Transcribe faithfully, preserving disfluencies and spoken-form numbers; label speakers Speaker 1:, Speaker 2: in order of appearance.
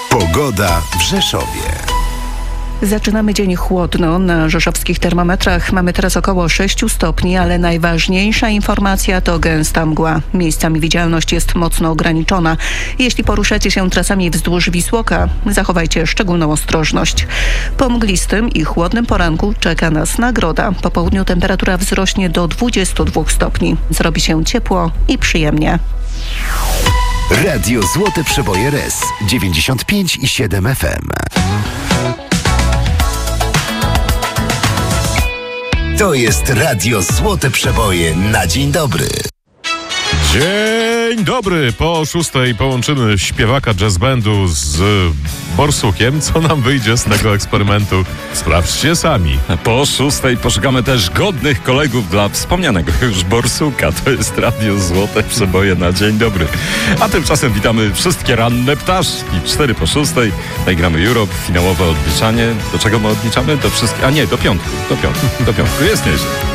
Speaker 1: Pogoda w Rzeszowie.
Speaker 2: Zaczynamy dzień chłodno. Na rzeszowskich termometrach mamy teraz około sześć stopni, ale najważniejsza informacja to gęsta mgła. Miejscami widzialność jest mocno ograniczona. Jeśli poruszacie się trasami wzdłuż Wisłoka, zachowajcie szczególną ostrożność. Po mglistym i chłodnym poranku czeka nas nagroda. Po południu temperatura wzrośnie do dwudziestu dwóch stopni. Zrobi się ciepło i przyjemnie.
Speaker 1: Radio Złote Przeboje R S dziewięćdziesiąt pięć i siedem F M. To jest Radio Złote Przeboje na dzień dobry.
Speaker 3: Dzień dobry. Po szóstej połączymy śpiewaka jazz bandu z borsukiem. Co nam wyjdzie z tego eksperymentu? Sprawdźcie sami.
Speaker 4: Po szóstej poszukamy też godnych kolegów dla wspomnianego już borsuka. To jest Radio Złote Przeboje na dzień dobry. A tymczasem witamy wszystkie ranne ptaszki. Cztery po szóstej. Tutaj gramy Europe, finałowe odliczanie. Do czego my odliczamy? Do wszystkich. A nie, do piątku. Do piątku. Do piątku. Jest nieźle.